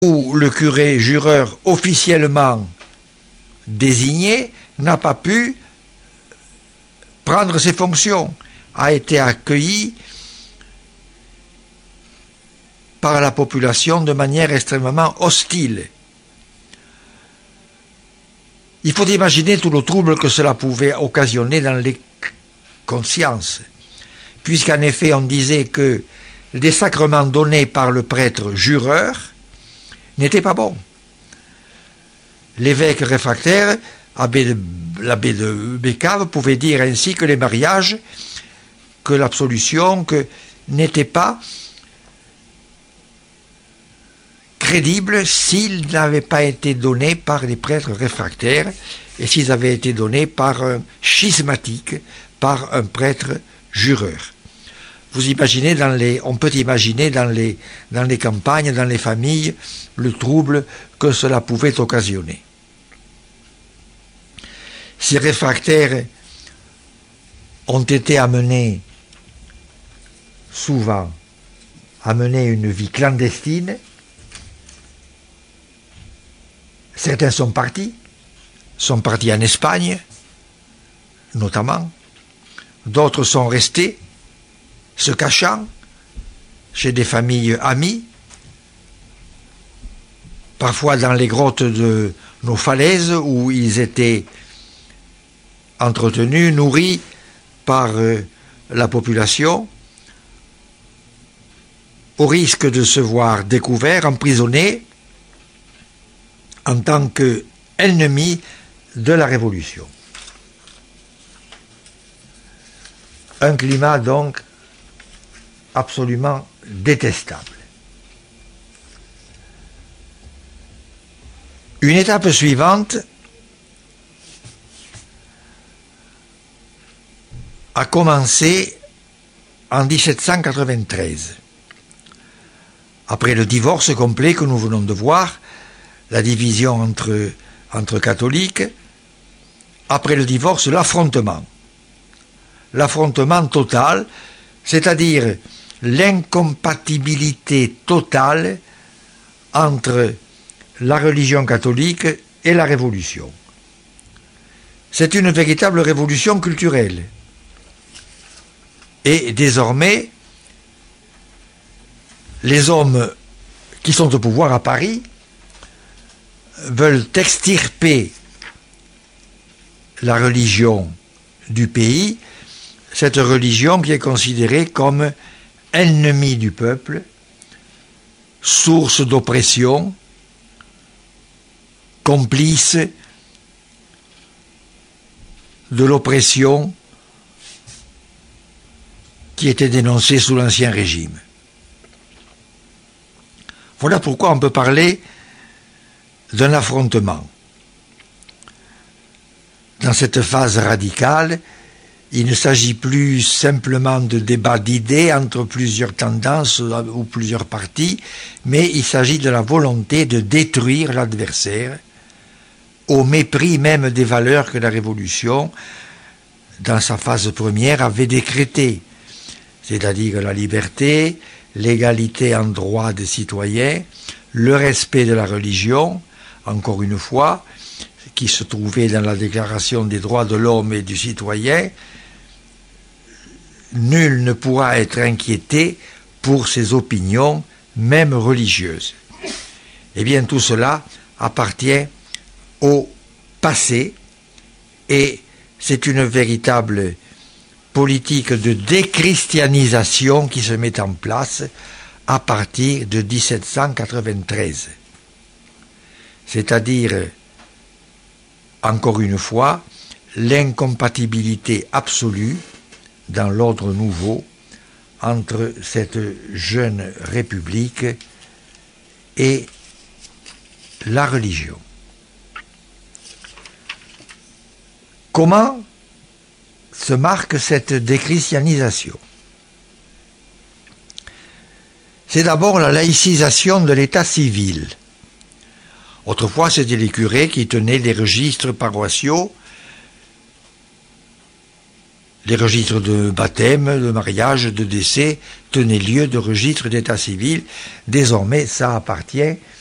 où le curé jureur officiellement désigné n'a pas pu prendre ses fonctions, a été accueilli par la population de manière extrêmement hostile. Il faut imaginer tout le trouble que cela pouvait occasionner dans les consciences, puisqu'en effet on disait que les sacrements donnés par le prêtre jureur n'étaient pas bons. L'évêque réfractaire, l'abbé de Bécave, pouvait dire ainsi que les mariages, que l'absolution, que n'étaient pas crédibles s'ils n'avaient pas été donnés par les prêtres réfractaires et s'ils avaient été donnés par un schismatique, par un prêtre jureur. Vous imaginez on peut imaginer dans les campagnes, dans les familles, le trouble que cela pouvait occasionner. Ces réfractaires ont été souvent amenés une vie clandestine. Certains sont partis en Espagne, notamment. D'autres sont restés, se cachant chez des familles amies, parfois dans les grottes de nos falaises où ils étaient entretenus, nourris par la population, au risque de se voir découverts, emprisonnés, en tant qu'ennemis de la Révolution. Un climat donc absolument détestable. Une étape suivante a commencé en 1793. Après le divorce complet que nous venons de voir, la division entre catholiques, après le divorce, l'affrontement total, c'est-à-dire l'incompatibilité totale entre la religion catholique et la Révolution. C'est une véritable révolution culturelle. Et désormais, les hommes qui sont au pouvoir à Paris veulent extirper la religion du pays, cette religion qui est considérée comme ennemie du peuple, source d'oppression, complice de l'oppression qui était dénoncée sous l'Ancien Régime. Voilà pourquoi on peut parler d'un affrontement. Dans cette phase radicale, il ne s'agit plus simplement de débats d'idées entre plusieurs tendances ou plusieurs partis, mais il s'agit de la volonté de détruire l'adversaire, au mépris même des valeurs que la Révolution, dans sa phase première, avait décrétées, c'est-à-dire la liberté, l'égalité en droit des citoyens, le respect de la religion, encore une fois, qui se trouvait dans la Déclaration des droits de l'homme et du citoyen. Nul ne pourra être inquiété pour ses opinions, même religieuses. Eh bien, tout cela appartient au passé et c'est une véritable politique de déchristianisation qui se met en place à partir de 1793. C'est-à-dire, encore une fois, l'incompatibilité absolue dans l'ordre nouveau entre cette jeune république et la religion. Comment se marque cette déchristianisation? C'est d'abord la laïcisation de l'état civil. Autrefois, c'était les curés qui tenaient les registres paroissiaux, les registres de baptême, de mariage, de décès tenaient lieu de registres d'état civil. Désormais, ça appartient